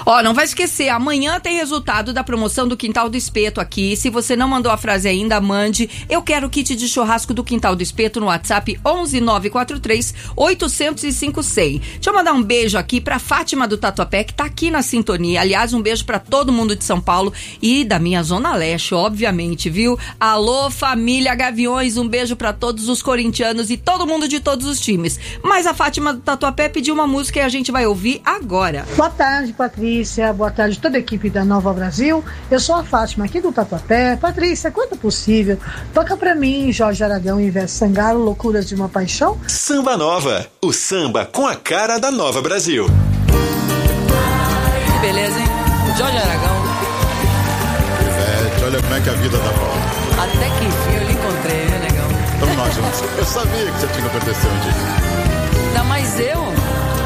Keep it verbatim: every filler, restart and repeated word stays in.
Ó, não vai esquecer, amanhã tem resultado da promoção do Quintal do Espeto aqui. Se você não mandou a frase ainda, mande. Eu quero kit de churrasco do Quintal do Espeto no WhatsApp onze nove quatro três oito zero cinco cem. Deixa eu mandar um beijo aqui pra Fátima do Tatuapé, que tá aqui na sintonia. Aliás, um beijo pra todo mundo de São Paulo e da minha Zona Leste, obviamente, viu? Alô, família Gaviões, um beijo pra todos os corintianos e todo mundo de todos os times. Mas a Fátima do Tatuapé pediu uma música e a gente vai ouvir agora. Boa tarde, Patrícia. Boa tarde, toda a equipe da Nova Brasil. Eu sou a Fátima aqui do Tatuapé. Patrícia, quando possível, toca pra mim Jorge Aragão e Ivete Sangalo, Loucuras de uma Paixão. Samba Nova, o samba com a cara da Nova Brasil. Que beleza, hein? Jorge Aragão. Ivete, olha como é que a vida dá volta. Até que enfim eu lhe encontrei, né, negão? Estamos nós juntos. Eu sabia que você tinha que acontecer um dia. Não, mas eu...